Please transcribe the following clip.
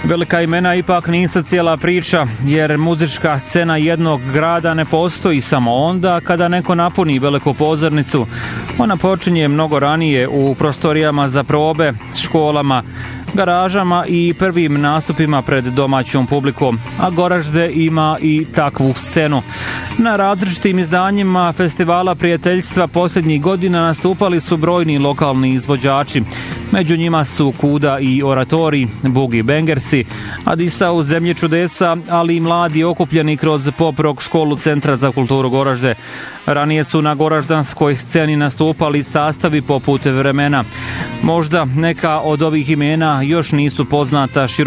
Velika imena ipak nisu cijela priča, jer muzička scena jednog grada ne postoji samo onda kada neko napuni veliku pozornicu. Ona počinje mnogo ranije u prostorijama za probe, školama, garažama i prvim nastupima pred domaćom publikom, a Goražde ima i takvu scenu. Na različitim izdanjima Festivala prijateljstva posljednjih godina nastupali su brojni lokalni izvođači. Među njima su Kuda i Oratori, Boogie Bangersi, Adisa u Zemlji čudesa, ali i mladi okupljeni kroz pop rock školu Centra za kulturu Goražde. Ranije su na goraždanskoj sceni nastupali sastavi poput Vremena. Možda neka od ovih imena još nisu poznata